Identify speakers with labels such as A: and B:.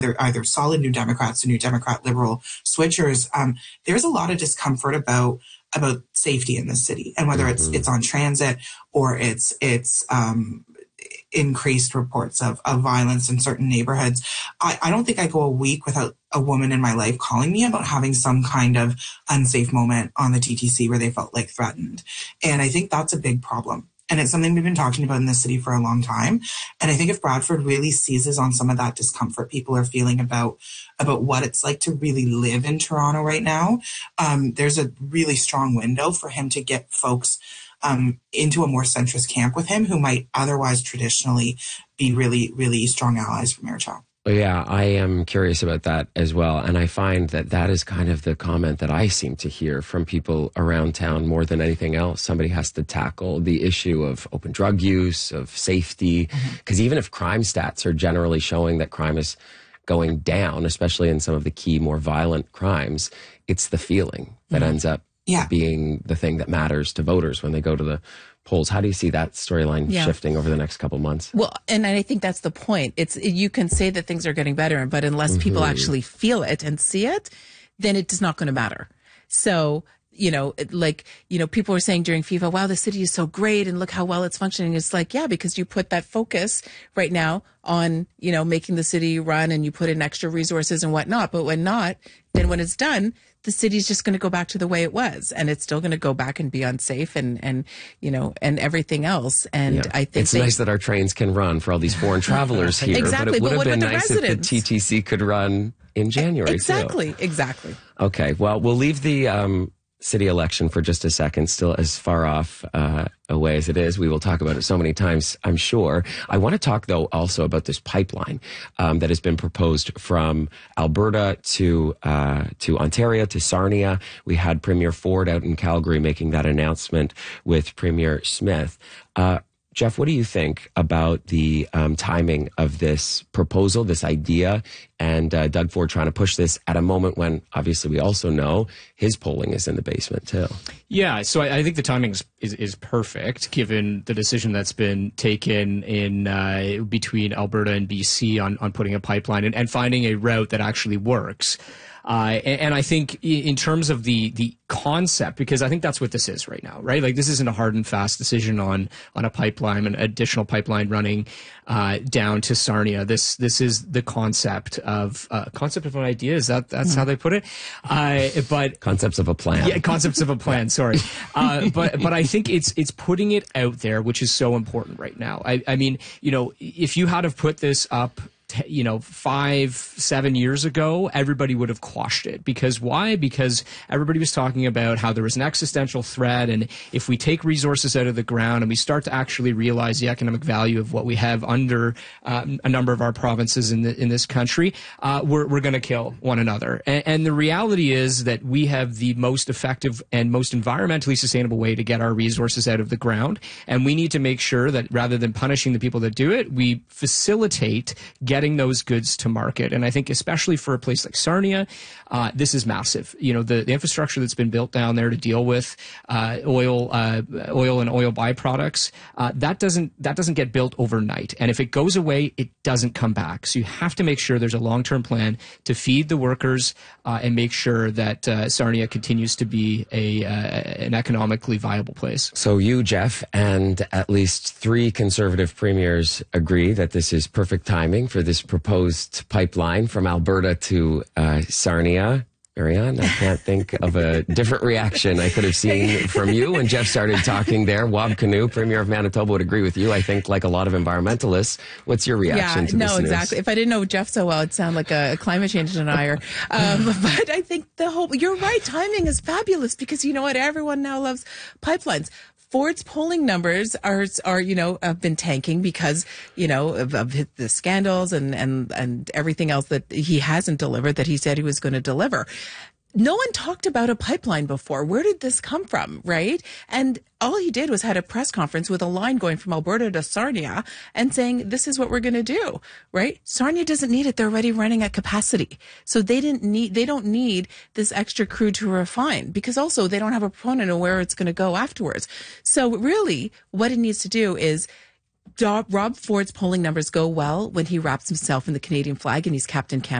A: they're either solid New Democrats or New Democrat liberal switchers, there's a lot of discomfort about safety in the city, and whether it's on transit or it's increased reports of violence in certain neighborhoods. I don't think I go a week without a woman in my life calling me about having some kind of unsafe moment on the TTC where they felt like threatened. And I think that's a big problem. And it's something we've been talking about in the city for a long time. And I think if Bradford really seizes on some of that discomfort people are feeling about what it's like to really live in Toronto right now, there's a really strong window for him to get folks into a more centrist camp with him who might otherwise traditionally be really, really strong allies for Mayor Chow.
B: Yeah, I am curious about that as well. And I find that is kind of the comment that I seem to hear from people around town more than anything else. Somebody has to tackle the issue of open drug use, of safety, because even if crime stats are generally showing that crime is going down, especially in some of the key, more violent crimes, it's the feeling that ends up being the thing that matters to voters when they go to the polls. How do you see that storyline shifting over the next couple of months?
C: Well, and I think that's the point. You can say that things are getting better, but unless people actually feel it and see it, then it is not going to matter. So, people were saying during FIFA, wow, the city is so great and look how well it's functioning. It's like, yeah, because you put that focus right now on, making the city run and you put in extra resources and whatnot. But then when it's done, the city's just going to go back to the way it was, and it's still going to go back and be unsafe and everything else. And I think
B: it's nice that our trains can run for all these foreign travelers here.
C: Exactly,
B: but it would have been
C: nice
B: residents? If the TTC could run in January.
C: Exactly.
B: Okay, well, we'll leave the city election for just a second, still as far off away as it is. We will talk about it so many times, I'm sure. I want to talk, though, also about this pipeline that has been proposed from Alberta to Ontario to Sarnia. We had Premier Ford out in Calgary making that announcement with Premier Smith. Jeff, what do you think about the timing of this proposal, this idea, and Doug Ford trying to push this at a moment when, obviously, we also know his polling is in the basement, too?
D: Yeah, so I think the timing is perfect, given the decision that's been taken in between Alberta and BC on putting a pipeline and finding a route that actually works. And I think in terms of the concept, because I think that's what this is right now, right? Like, this isn't a hard and fast decision on a pipeline, an additional pipeline running down to Sarnia. This is the concept of an idea. That's how they put it? But
B: concepts of a plan.
D: Yeah, concepts of a plan. Sorry, but I think it's putting it out there, which is so important right now. I mean, if you had have put this up 5-7 years ago, everybody would have quashed it. Because why? Because everybody was talking about how there was an existential threat, and if we take resources out of the ground and we start to actually realize the economic value of what we have under a number of our provinces in this country, we're going to kill one another. And the reality is that we have the most effective and most environmentally sustainable way to get our resources out of the ground, and we need to make sure that rather than punishing the people that do it, we facilitate getting those goods to market. And I think especially for a place like Sarnia, this is massive. The infrastructure that's been built down there to deal with oil and oil byproducts, that doesn't get built overnight. And if it goes away, it doesn't come back. So you have to make sure there's a long-term plan to feed the workers and make sure that Sarnia continues to be an economically viable place.
B: So you, Jeff, and at least 3 Conservative premiers agree that this is perfect timing for this proposed pipeline from Alberta to Sarnia. Marianne, I can't think of a different reaction I could have seen from you when Jeff started talking there. Wab Kinew, Premier of Manitoba, would agree with you. I think, like a lot of environmentalists. What's your reaction to this news?
C: Exactly. If I didn't know Jeff so well, it'd sound like a climate change denier. But I think you're right. Timing is fabulous because you know what? Everyone now loves pipelines. Ford's polling numbers are have been tanking because, of the scandals and everything else that he hasn't delivered that he said he was going to deliver. No one talked about a pipeline before. Where did this come from, right? And all he did was had a press conference with a line going from Alberta to Sarnia and saying, this is what we're going to do, right? Sarnia doesn't need it. They're already running at capacity. So they don't need this extra crude to refine because also they don't have a proponent of where it's going to go afterwards. So really what it needs to do is Rob Ford's polling numbers go well when he wraps himself in the Canadian flag and he's Captain Canada.